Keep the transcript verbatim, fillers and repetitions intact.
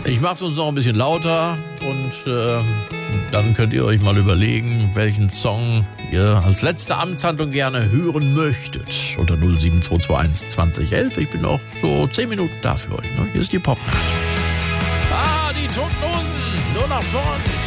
Ich mache es uns noch ein bisschen lauter und äh, dann könnt ihr euch mal überlegen, welchen Song ihr als letzte Amtshandlung gerne hören möchtet. Unter null sieben zwei zwei eins zwanzig elf. Ich bin noch so zehn Minuten da für euch. Ne? Hier ist die Popnacht. Ah, die Toten Hosen. Nur nach vorn.